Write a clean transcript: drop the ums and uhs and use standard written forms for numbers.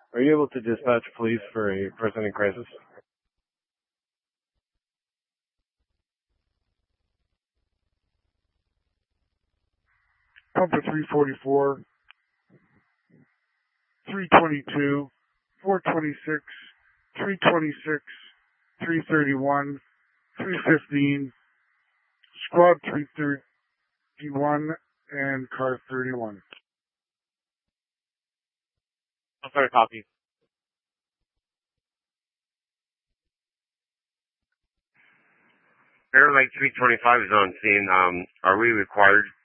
Are you able to dispatch police for a person in crisis? Pumper 344, 322, 426, 326, 331, 315, Squad 331, and Car 31. I'm sorry, copy. Airlight 325 is on scene. Are we required